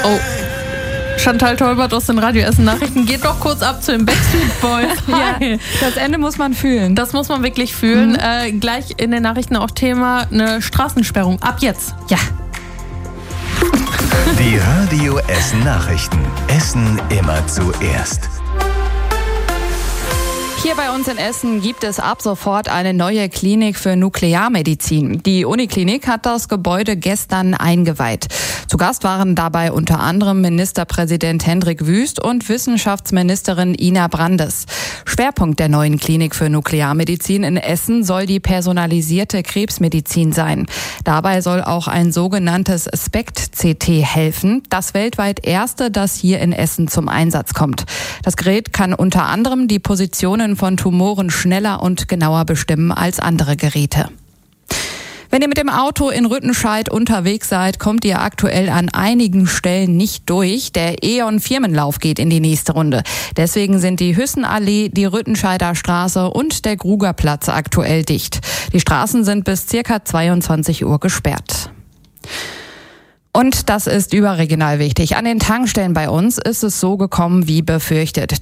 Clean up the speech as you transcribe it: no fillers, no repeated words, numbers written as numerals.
Oh. Chantal Tolbert aus den Radio Essen Nachrichten geht doch kurz ab zu den Backstreet Boys. Ja, das Ende muss man fühlen. Das muss man wirklich fühlen. Gleich in den Nachrichten auch Thema eine Straßensperrung. Ab jetzt. Ja. Die Radio Essen Nachrichten. Essen immer zuerst. Hier bei uns in Essen gibt es ab sofort eine neue Klinik für Nuklearmedizin. Die Uniklinik hat das Gebäude gestern eingeweiht. Zu Gast waren dabei unter anderem Ministerpräsident Hendrik Wüst und Wissenschaftsministerin Ina Brandes. Schwerpunkt der neuen Klinik für Nuklearmedizin in Essen soll die personalisierte Krebsmedizin sein. Dabei soll auch ein sogenanntes SPECT-CT helfen, das weltweit erste, das hier in Essen zum Einsatz kommt. Das Gerät kann unter anderem die Positionen von Tumoren schneller und genauer bestimmen als andere Geräte. Wenn ihr mit dem Auto in Rüttenscheid unterwegs seid, kommt ihr aktuell an einigen Stellen nicht durch. Der E.ON-Firmenlauf geht in die nächste Runde. Deswegen sind die Hüssenallee, die Rüttenscheider Straße und der Grugerplatz aktuell dicht. Die Straßen sind bis ca. 22 Uhr gesperrt. Und das ist überregional wichtig. An den Tankstellen bei uns ist es so gekommen wie befürchtet.